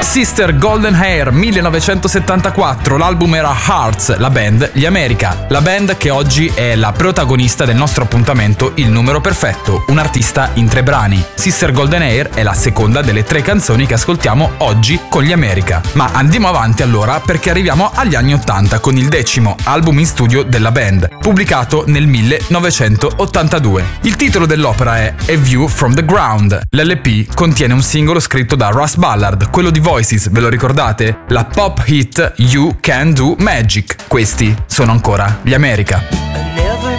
Sister Golden Hair 1974, l'album era Hearts, la band gli America. La band che oggi è la protagonista del nostro appuntamento Il numero perfetto, un artista in 3 brani. Sister Golden Hair è la seconda delle 3 canzoni che ascoltiamo oggi con gli America. Ma andiamo avanti allora perché arriviamo agli anni 80 con il 10° album in studio della band, pubblicato nel 1982. Il titolo dell'opera è A View from the Ground. L'LP contiene un singolo scritto da Russ Ballard, quello di Voices, ve lo ricordate? La pop hit You Can Do Magic. Questi sono ancora gli America.